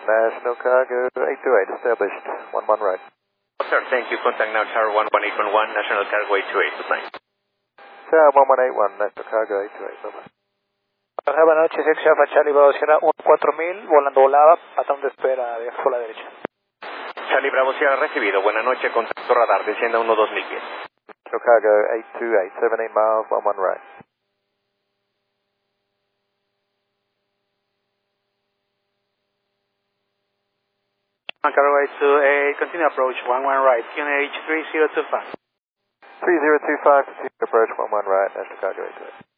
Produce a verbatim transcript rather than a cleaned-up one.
National Cargo eight two eight, established, one one right. Sir, thank you. Contact now Tower one one eight one one, National Cargo eight two eight, good night. Tower one one eight one, National Cargo eight two eight, bye-bye. Buenas noches, ex Alfa Charlie Bravo Sierra uno cuatro mil, volando volada, patrón de espera de por la derecha. Charlie Bravo Sierra recibido, buenas noches, contacto radar, descienda uno dos mil pies. National Cargo eight two eight, seventeen miles, one one right. Cargo eight two eight, continue approach one one right, Q N H three zero two five. three zero two five, continue approach one one right, National Cargo eight two eight.